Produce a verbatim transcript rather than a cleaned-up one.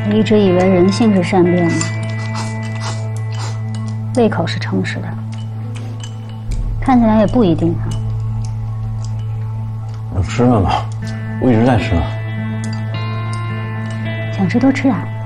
我一直以为人性是善变的，胃口是诚实的，看起来也不一定啊。 有吃的吗？我一直在吃呢。 想吃多吃啊。